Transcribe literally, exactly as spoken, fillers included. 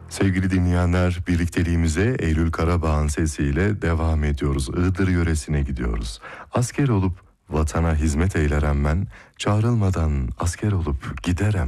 Sevgili dinleyenler, birlikteliğimize Eylül Karabağ'ın sesiyle devam ediyoruz. Iğdır yöresine gidiyoruz. Asker olup vatana hizmet eylerem ben, çağrılmadan asker olup giderem.